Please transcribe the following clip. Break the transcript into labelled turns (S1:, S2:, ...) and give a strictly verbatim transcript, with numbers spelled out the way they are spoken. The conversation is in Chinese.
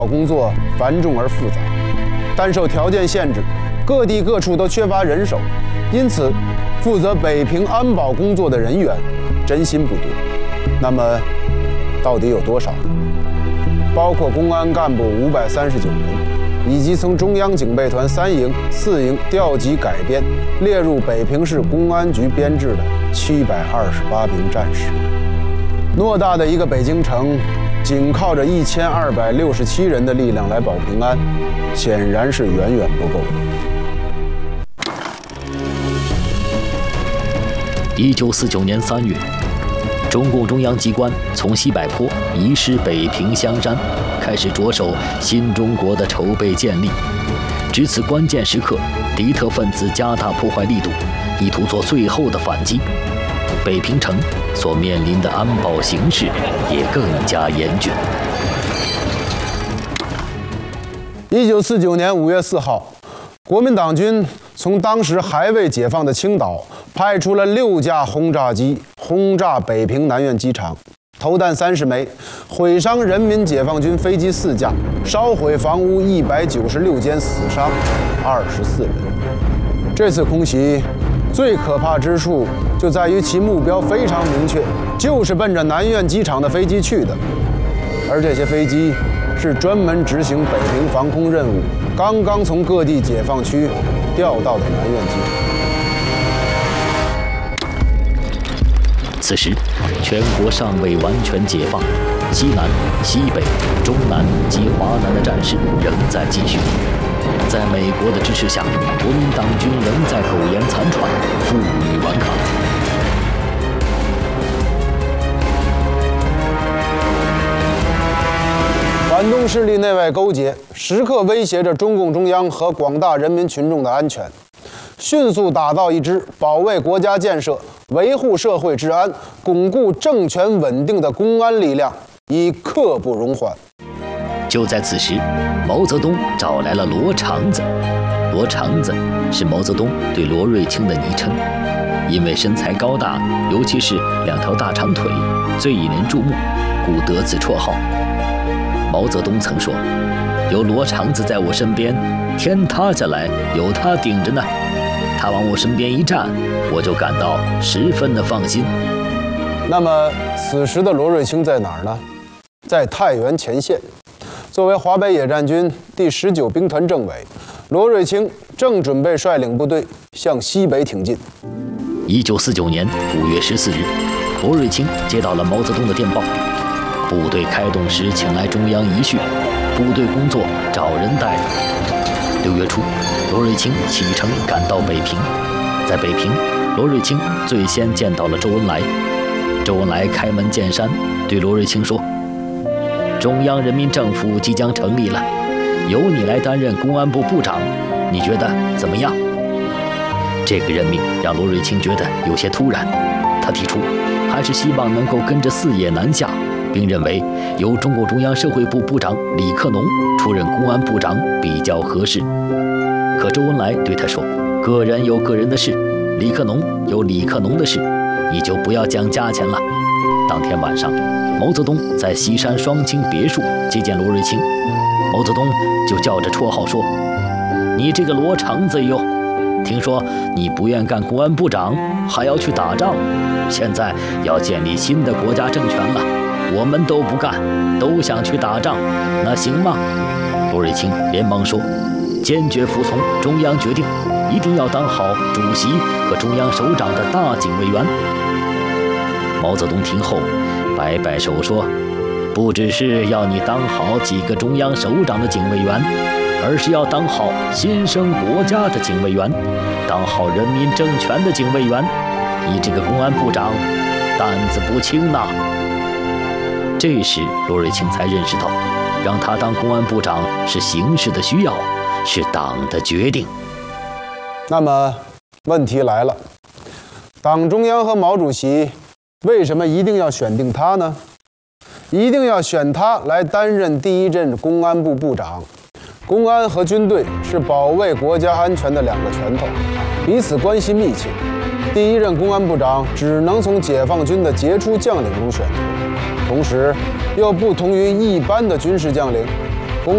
S1: 工作繁重而复杂，但受条件限制，各地各处都缺乏人手，因此负责北平安保工作的人员真心不多。那么，到底有多少呢？包括公安干部五百三十九人，以及从中央警备团三营、四营调集改编列入北平市公安局编制的七百二十八名战士。偌大的一个北京城，仅靠着一千二百六十七人的力量来保平安，显然是远远不够的。
S2: 一九四九年三月，中共中央机关从西柏坡移师北平香山，开始着手新中国的筹备建立。值此关键时刻，敌特分子加大破坏力度，意图做最后的反击。北平城所面临的安保形势也更加严峻。
S1: 一九四九年五月四号，国民党军从当时还未解放的青岛派出了六架轰炸机轰炸北平南苑机场，投弹三十枚，毁伤人民解放军飞机四架，烧毁房屋一百九十六间，死伤二十四人。这次空袭最可怕之处就在于其目标非常明确，就是奔着南苑机场的飞机去的。而这些飞机是专门执行北平防空任务，刚刚从各地解放区调到的南苑机场。
S2: 此时，全国尚未完全解放，西南、西北、中南及华南的战事仍在继续。在美国的支持下，国民党军仍在苟延残喘，负隅顽抗。
S1: 反动势力内外勾结，时刻威胁着中共中央和广大人民群众的安全。迅速打造一支保卫国家建设、维护社会治安、巩固政权稳定的公安力量，已刻不容缓。
S2: 就在此时，毛泽东找来了罗长子。罗长子是毛泽东对罗瑞卿的昵称，因为身材高大，尤其是两条大长腿，最引人注目，故得此绰号。毛泽东曾说：“有罗长子在我身边，天塌下来有他顶着呢。他往我身边一站，我就感到十分的放心。”
S1: 那么，此时的罗瑞卿在哪儿呢？在太原前线。作为华北野战军第十九兵团政委，罗瑞卿正准备率领部队向西北挺进。
S2: 一九四九年五月十四日，罗瑞卿接到了毛泽东的电报，部队开动时请来中央仪序，部队工作找人带。六月初，罗瑞卿启程赶到北平。在北平，罗瑞卿最先见到了周恩来。周恩来开门见山对罗瑞卿说：“中央人民政府即将成立了，由你来担任公安部部长，你觉得怎么样？”这个任命让罗瑞卿觉得有些突然，他提出还是希望能够跟着四野南下，并认为由中共中央社会部部长李克农出任公安部长比较合适。可周恩来对他说：“个人有个人的事，李克农有李克农的事，你就不要讲价钱了。”当天晚上，毛泽东在西山双清别墅接见罗瑞卿，毛泽东就叫着绰号说：“你这个罗长子哟，听说你不愿干公安部长，还要去打仗，现在要建立新的国家政权了，我们都不干，都想去打仗，那行吗？”罗瑞卿连忙说：“坚决服从中央决定，一定要当好主席和中央首长的大警卫员。”毛泽东听后摆摆手说：“不只是要你当好几个中央首长的警卫员，而是要当好新生国家的警卫员，当好人民政权的警卫员。你这个公安部长担子不轻呐。”这时罗瑞卿才认识到，让他当公安部长是形势的需要，是党的决定。
S1: 那么问题来了，党中央和毛主席为什么一定要选定他呢？一定要选他来担任第一任公安部部长。公安和军队是保卫国家安全的两个拳头，彼此关系密切。第一任公安部长只能从解放军的杰出将领中选择，同时又不同于一般的军事将领，